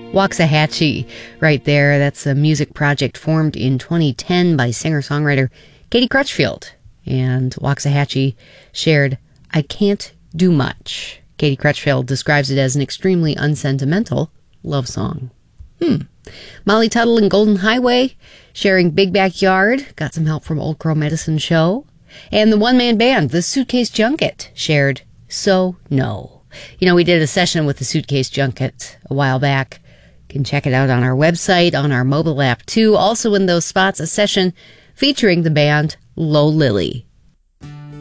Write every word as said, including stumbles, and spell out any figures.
Waxahachie right there. That's a music project formed in twenty ten by singer-songwriter Katie Crutchfield. And Waxahachie shared, "I Can't Do Much." Katie Crutchfield describes it as an extremely unsentimental love song. Hmm. Molly Tuttle and Golden Highway sharing Big Backyard. Got some help from Old Crow Medicine Show. And the one-man band, the Suitcase Junket, shared So No. You know, we did a session with the Suitcase Junket a while back. You can check it out on our website, on our mobile app too. Also in those spots, a session featuring the band Low Lily.